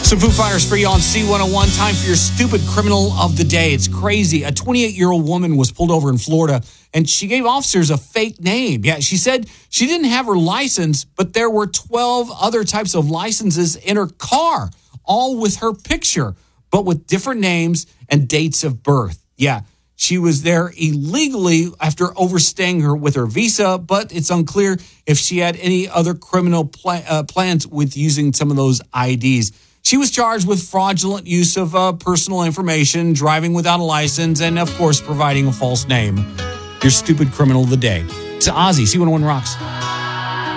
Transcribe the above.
Some Foo Fighters for you on C101. Time for your stupid criminal of the day. It's crazy. A 28-year-old woman was pulled over in Florida, and she gave officers a fake name. Yeah, she said she didn't have her license, but there were 12 other types of licenses in her car, all with her picture, but with different names and dates of birth. Yeah, she was there illegally after overstaying her with her visa, but it's unclear if she had any other criminal plans with using some of those IDs. She was charged with fraudulent use of personal information, driving without a license, and, of course, providing a false name. Your stupid criminal of the day. It's Ozzy, C101 Rocks.